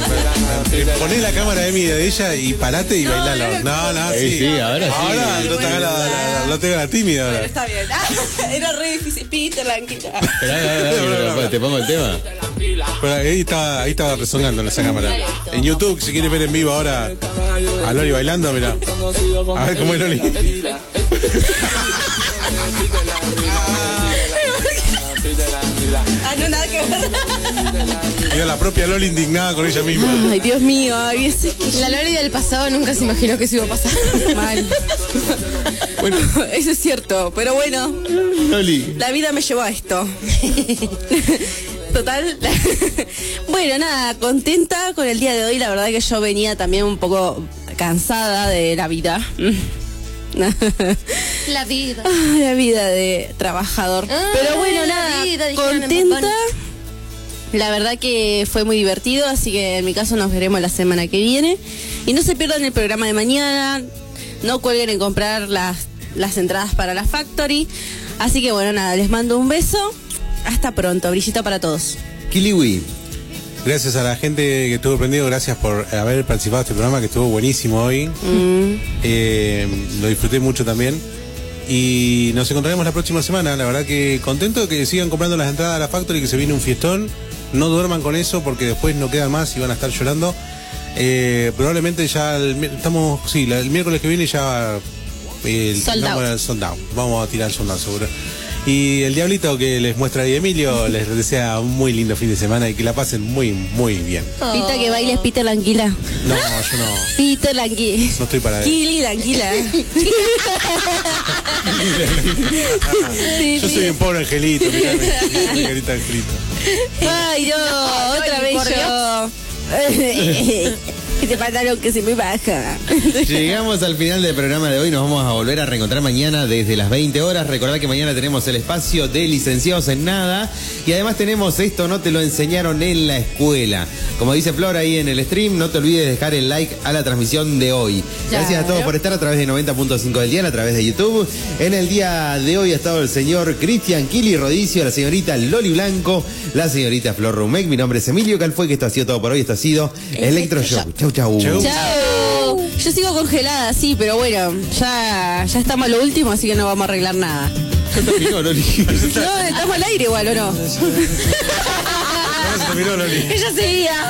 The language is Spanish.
Poné la cámara de ella y parate y bailalo. No, sí. Sí, ahora sí. Ahora no tengo la tímida ahora. Pero está bien. Era re difícil. Peter Languila. Esperá, te pongo el tema. Pero ahí estaba resonando en esa cámara. En YouTube, si quieres ver en vivo ahora a Loli bailando, mirá. A ver cómo es Loli. No, nada que ver. Mira la propia Loli indignada con ella misma. Ay, Dios mío. La Loli del pasado nunca se imaginó que eso iba a pasar. Mal. Bueno, eso es cierto. Pero bueno, Loli. la vida me llevó a esto. Total. Bueno, nada, contenta con el día de hoy. La verdad que yo venía también un poco cansada de la vida. La vida. La vida de trabajador. Pero bueno, nada, contenta. La verdad que fue muy divertido, así que en mi caso nos veremos la semana que viene. Y no se pierdan el programa de mañana. No cuelguen en comprar las entradas para la Factory. Así que bueno, nada, les mando un beso. Hasta pronto, brillito para todos. Kiliwi. Gracias a la gente que estuvo prendido, gracias por haber participado de este programa que estuvo buenísimo hoy. Lo disfruté mucho también. Y nos encontraremos la próxima semana. La verdad que contento de que sigan comprando las entradas a la Factory, que se viene un fiestón. No duerman con eso porque después no quedan más y van a estar llorando. Probablemente ya el miércoles que viene ya sold out. Vamos a tirar sold out seguro. Y el diablito que les muestra ahí Emilio les desea un muy lindo fin de semana y que la pasen muy, muy bien. Pita que bailes Peter Languila. No, yo no. Peter Languila. No estoy para eso. Kili Languila. Yo soy un pobre angelito, mirá, angelito. Ay, no, otra vez yo. Ese pantalón que se me baja. Llegamos al final del programa de hoy. Nos vamos a volver a reencontrar mañana desde las 20 horas. Recordad que mañana tenemos el espacio de Licenciados en Nada. Y además tenemos Esto no te lo enseñaron en la escuela. Como dice Flor ahí en el stream, no te olvides de dejar el like a la transmisión de hoy. Gracias a todos por estar a través de 90.5 del día, a través de YouTube. En el día de hoy ha estado el señor Cristian Kili Rodicio, la señorita Loli Blanco, la señorita Flor Rumec. Mi nombre es Emilio Calfue, que esto ha sido todo por hoy. Esto ha sido Electro Show. Chau. Chau. Yo sigo congelada, sí, pero bueno, ya estamos a lo último, así que no vamos a arreglar nada. Ya terminó, Loli. No, estamos al aire igual, ¿o no? Ya se terminó, Loli. Ella seguía.